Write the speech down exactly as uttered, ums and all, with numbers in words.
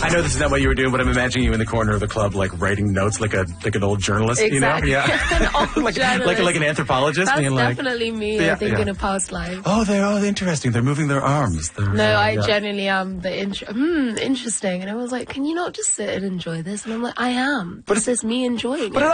I know this is not what you were doing, but I'm imagining you in the corner of the club, like writing notes, like a like an old journalist. Exactly. You know, yeah, An old like, journalist. like like an anthropologist. That's being like, definitely me. Yeah, I think yeah. in a past life. Oh, they're oh interesting. They're moving their arms. They're, No, uh, I yeah. genuinely am the int- hmm, interesting. And I was like, can you not just sit and enjoy this? And I'm like, I am. But this is me enjoying but it.